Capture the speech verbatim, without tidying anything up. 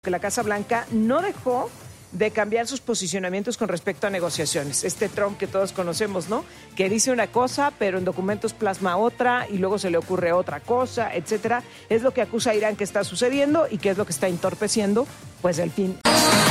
que la Casa Blanca no dejó de cambiar sus posicionamientos con respecto a negociaciones. Este Trump que todos conocemos, ¿no? Que dice una cosa, pero en documentos plasma otra y luego se le ocurre otra cosa, etcétera. Es lo que acusa a Irán que está sucediendo y que es lo que está entorpeciendo, pues, el fin.